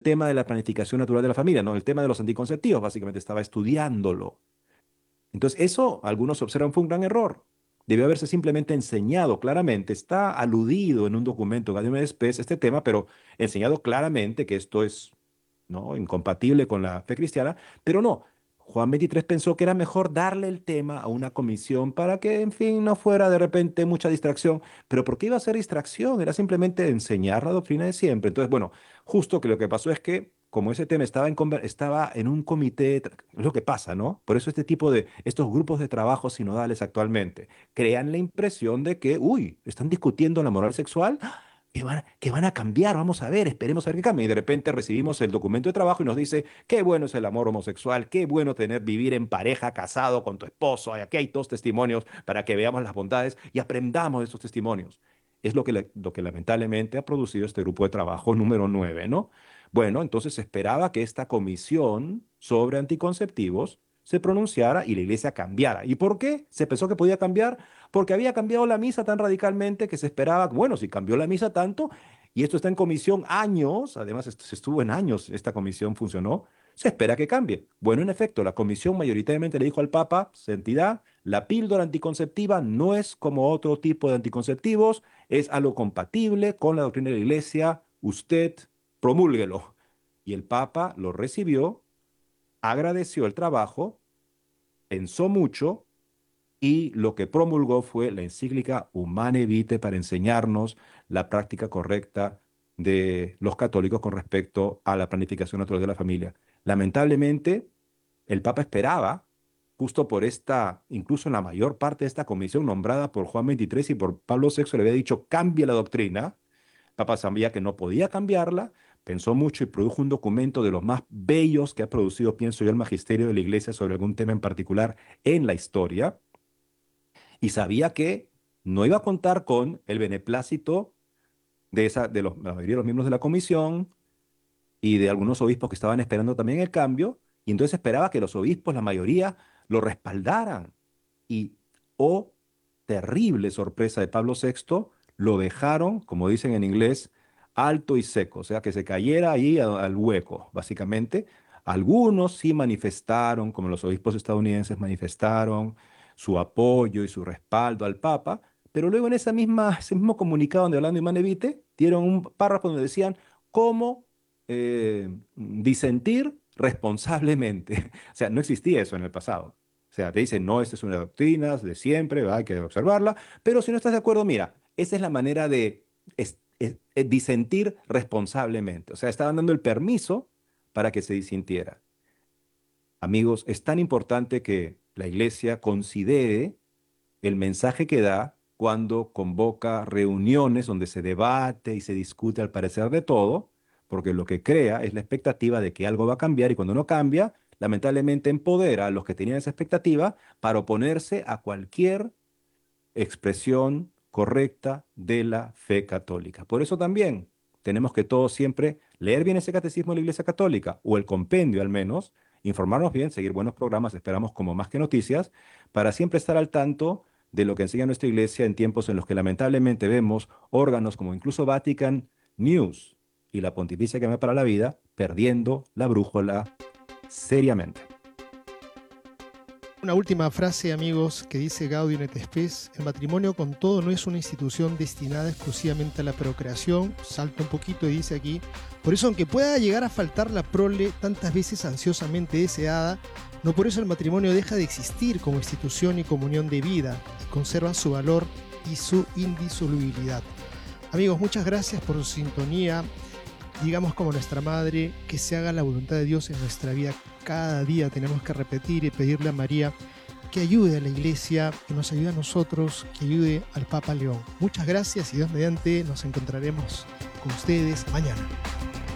tema de la planificación natural de la familia, no el tema de los anticonceptivos, básicamente estaba estudiándolo. Entonces, eso algunos observan fue un gran error. Debió haberse simplemente enseñado claramente, está aludido en un documento, Gaudium et Spes, este tema, pero enseñado claramente que esto es, ¿no?, incompatible con la fe cristiana, pero no. Juan 23 pensó que era mejor darle el tema a una comisión para que, en fin, no fuera de repente mucha distracción. Pero ¿por qué iba a ser distracción? Era simplemente enseñar la doctrina de siempre. Entonces, bueno, justo que lo que pasó es que, como ese tema estaba en un comité, es lo que pasa, ¿no? Por eso estos grupos de trabajo sinodales actualmente crean la impresión de que, uy, están discutiendo la moral sexual, que van a cambiar, vamos a ver, esperemos a ver qué cambia. Y de repente recibimos el documento de trabajo y nos dice, qué bueno es el amor homosexual, qué bueno vivir en pareja, casado con tu esposo, y aquí hay dos testimonios para que veamos las bondades y aprendamos de esos testimonios. Es lo que lamentablemente ha producido este grupo de trabajo número 9, ¿no? Bueno, entonces se esperaba que esta comisión sobre anticonceptivos se pronunciara y la iglesia cambiara. ¿Y por qué? Se pensó que podía cambiar porque había cambiado la misa tan radicalmente que se esperaba, bueno, si cambió la misa tanto, y esto está en comisión años, además esto se estuvo en años, esta comisión funcionó, se espera que cambie. Bueno, en efecto, la comisión mayoritariamente le dijo al Papa, santidad, la píldora anticonceptiva no es como otro tipo de anticonceptivos, es algo compatible con la doctrina de la iglesia, usted promúlguelo. Y el Papa lo recibió, agradeció el trabajo, pensó mucho y lo que promulgó fue la encíclica Humane Vitae para enseñarnos la práctica correcta de los católicos con respecto a la planificación natural de la familia. Lamentablemente, el Papa esperaba, justo por incluso en la mayor parte de esta comisión nombrada por Juan XXIII y por Pablo VI, le había dicho, cambie la doctrina. El Papa sabía que no podía cambiarla, pensó mucho y produjo un documento de los más bellos que ha producido, pienso yo, el magisterio de la Iglesia sobre algún tema en particular en la historia y sabía que no iba a contar con el beneplácito de la mayoría de los miembros de la comisión y de algunos obispos que estaban esperando también el cambio, y entonces esperaba que los obispos, la mayoría, lo respaldaran. Y, oh, terrible sorpresa de Pablo VI, lo dejaron, como dicen en inglés, alto y seco, o sea, que se cayera ahí al hueco, básicamente. Algunos sí manifestaron, como los obispos estadounidenses manifestaron su apoyo y su respaldo al Papa, pero luego en ese mismo comunicado donde hablando de Manevite, dieron un párrafo donde decían cómo disentir responsablemente. O sea, no existía eso en el pasado. O sea, te dicen, no, esta es una doctrina de siempre, hay que observarla, pero si no estás de acuerdo, mira, esa es la manera de disentir responsablemente. O sea, estaban dando el permiso para que se disintiera. Amigos, es tan importante que la iglesia considere el mensaje que da cuando convoca reuniones donde se debate y se discute al parecer de todo, porque lo que crea es la expectativa de que algo va a cambiar y cuando no cambia, lamentablemente empodera a los que tenían esa expectativa para oponerse a cualquier expresión correcta de la fe católica. Por eso también tenemos que todos siempre leer bien ese catecismo de la Iglesia Católica, o el compendio al menos, informarnos bien, seguir buenos programas, esperamos como más que noticias, para siempre estar al tanto de lo que enseña nuestra Iglesia en tiempos en los que lamentablemente vemos órganos como incluso Vatican News y la Pontificia Academia para la Vida perdiendo la brújula seriamente. Una última frase, amigos, que dice Gaudium et Spes: el matrimonio con todo no es una institución destinada exclusivamente a la procreación. Salta un poquito y dice aquí: por eso, aunque pueda llegar a faltar la prole tantas veces ansiosamente deseada, no por eso el matrimonio deja de existir como institución y comunión de vida, y conserva su valor y su indisolubilidad. Amigos, muchas gracias por su sintonía. Digamos como nuestra madre, que se haga la voluntad de Dios en nuestra vida. Cada día tenemos que repetir y pedirle a María que ayude a la Iglesia, que nos ayude a nosotros, que ayude al Papa León. Muchas gracias y Dios mediante nos encontraremos con ustedes mañana.